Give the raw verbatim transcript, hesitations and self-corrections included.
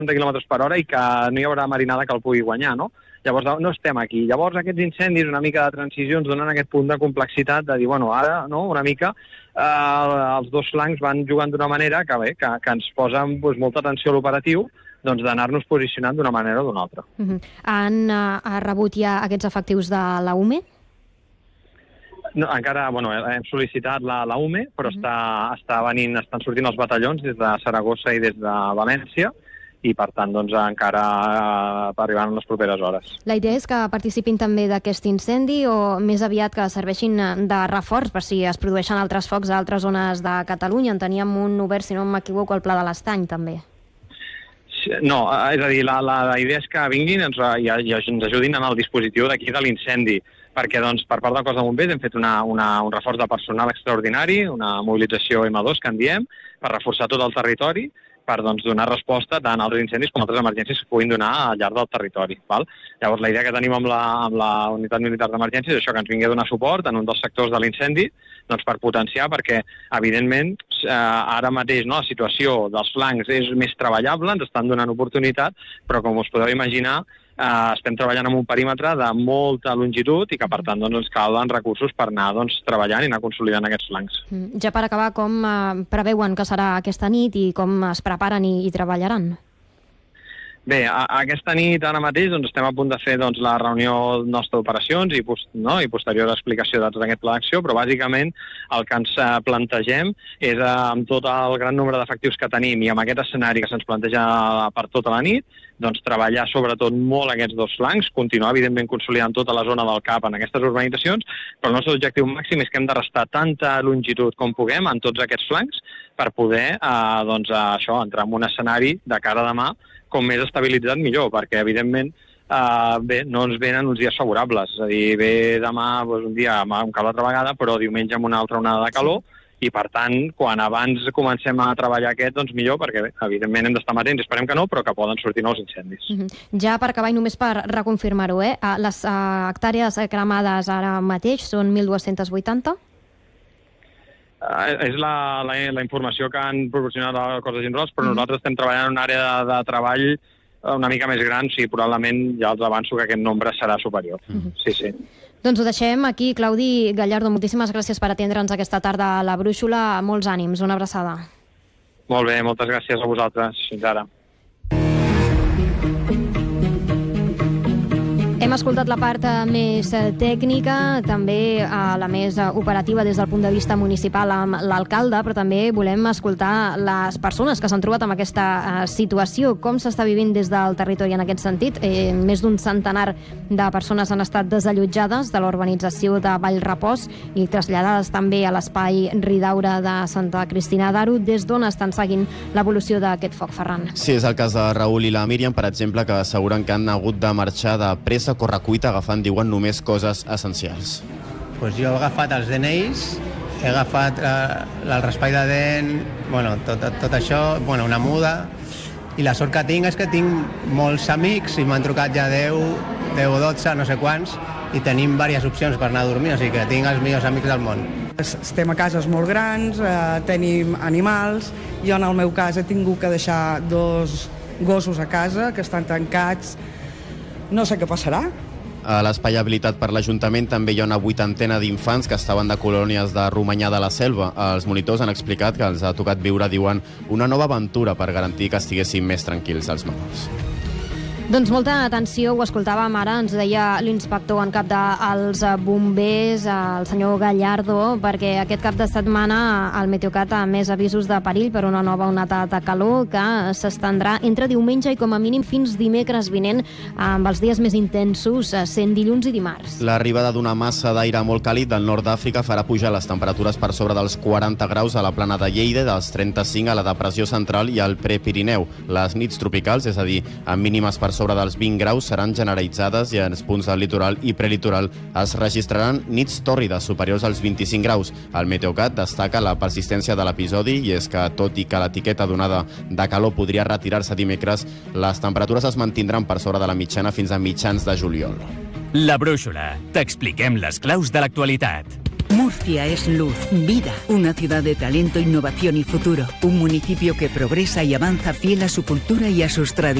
seixanta quilòmetres per hora i que no hi haurà marinada que el pugui guanyar, no? Llavors no estem aquí. Llavors aquests incendis, una mica de transició, ens donen aquest punt de complexitat de dir, bueno, ara, no?, una mica, eh, els dos flancs van jugant d'una manera que, bé, que, que ens posen doncs, molta atenció a l'operatiu, doncs d'anar-nos posicionant d'una manera o d'una altra. Uh-huh. Han uh, rebut ja aquests efectius de la U M E? No, encara, bueno, hem sol·licitat la, la U M E, però uh-huh. està, està venint, estan sortint els batallons des de Saragossa i des de València, i per tant doncs, encara eh, arribaran en les properes hores. La idea és que participin també d'aquest incendi o més aviat que serveixin de reforç per si es produeixen altres focs a altres zones de Catalunya? En teníem un obert, si no m'equivoco, al Pla de l'Estany també. No, és a dir, la, la, la idea és que vinguin ens, i, i ens ajudin en el dispositiu d'aquí de l'incendi, perquè doncs, per part del cos de bombers hem fet una, una, un reforç de personal extraordinari, una mobilització ema dos que en diem, per reforçar tot el territori, per doncs, donar resposta tant a altres incendis com a altres emergències que puguin donar al llarg del territori. Val? Llavors, la idea que tenim amb la, amb la unitat militar d'emergències és això, que ens vingui a donar suport en un dels sectors de l'incendi doncs, per potenciar, perquè, evidentment, eh, ara mateix no, la situació dels flancs és més treballable, ens estan donant oportunitat, però com us podeu imaginar, Uh, estem treballant en un perímetre de molta longitud i que, per tant, doncs, ens calen recursos per anar doncs, treballant i anar consolidant aquests flancs. Mm. Ja per acabar, com uh, preveuen que serà aquesta nit i com es preparen i, i treballaran? Bé, a, a aquesta nit, ara mateix, doncs, estem a punt de fer doncs, la reunió nostra d'operacions i, post, no, i posterior explicació de tot aquest pla d'acció, però bàsicament el que ens uh, plantegem és, uh, amb tot el gran nombre d'efectius que tenim i amb aquest escenari que se'ns planteja per tota la nit, doncs treballar sobretot molt aquests dos flancs, continuar evidentment consolidant tota la zona del cap en aquestes urbanitzacions, però el nostre objectiu màxim és que hem de restar tanta longitud com puguem en tots aquests flancs per poder eh, doncs, això, entrar en un escenari de cara a demà com més estabilitzat millor, perquè evidentment eh, bé, no ens venen uns dies favorables, és a dir, ve demà doncs, un dia amb un calor altra vegada, però diumenge amb una altra onada de calor, i per tant, quan abans comencem a treballar aquest, doncs millor, perquè bé, evidentment hem d'estar matents, esperem que no, però que poden sortir nous incendis. Mm-hmm. Ja per acabar i només per reconfirmar-ho, eh? les uh, hectàrees cremades ara mateix són mil dues-centes vuitanta? Uh, és la, la, la informació que han proporcionat el cos d'agents rurals, però mm. nosaltres estem treballant en una àrea de, de treball una mica més gran, sí, probablement ja els avanço que aquest nombre serà superior. Mm-hmm. Sí, sí. Doncs ho deixem aquí. Claudi Gallardo, moltíssimes gràcies per atendre'ns aquesta tarda a la Brúixola. Molts ànims, una abraçada. Molt bé, moltes gràcies a vosaltres. Fins ara. Hem escoltat la part més tècnica, també la més operativa des del punt de vista municipal amb l'alcalde, però també volem escoltar les persones que s'han trobat amb aquesta situació, com s'està vivint des del territori en aquest sentit. Eh, més d'un centenar de persones han estat desallotjades de l'urbanització de Vallrepòs i traslladades també a l'espai Ridaura de Santa Cristina d'Aro, des d'on estan seguint l'evolució d'aquest foc, Ferran. Sí, és el cas de Raül i la Míriam, per exemple, que asseguren que han hagut de marxar de pressa, correcuita, agafant, diuen, només coses essencials. Pues jo he agafat els D N Is, he agafat eh, el raspall de dent, bueno, tot, tot això, bueno, una muda, i la sort que tinc és que tinc molts amics i m'han trucat ja deu, deu o dotze, no sé quants, i tenim diverses opcions per anar a dormir, o sigui que tinc els millors amics del món. Estem a cases molt grans, eh, tenim animals, jo en el meu cas he tingut que deixar dos gossos a casa que estan tancats. No sé què passarà. A l'espai habilitat per l'Ajuntament també hi ha una vuitantena d'infants que estaven de colònies de Romanyà de la Selva. Els monitors han explicat que els ha tocat viure, diuen, una nova aventura per garantir que estiguessin més tranquils els menors. Doncs molta atenció, ho escoltàvem ara, ens deia l'inspector en cap dels bombers, el senyor Gallardo, perquè aquest cap de setmana el Meteocat ha més avisos de perill per una nova onada de calor que s'estendrà entre diumenge i com a mínim fins dimecres vinent, amb els dies més intensos, sent dilluns i dimarts. L'arribada d'una massa d'aire molt càlid del nord d'Àfrica farà pujar les temperatures per sobre dels quaranta graus a la plana de Lleida, dels trenta-cinc a la depressió central i al Prepirineu. Les nits tropicals, és a dir, amb mínimes per sobre dels vint graus, seran generalitzades i en els punts del litoral i prelitoral es registraran nits tòrrides superiors als vint-i-cinc graus. El Meteocat destaca la persistència de l'episodi i és que, tot i que l'etiqueta donada de calor podria retirar-se dimecres, les temperatures es mantindran per sobre de la mitjana fins a mitjans de juliol. La Brúixola. T'expliquem les claus de l'actualitat. Murcia es luz, vida, una ciudad de talento, innovación y futuro. Un municipio que progresa y avanza fiel a su cultura y a sus tradiciones.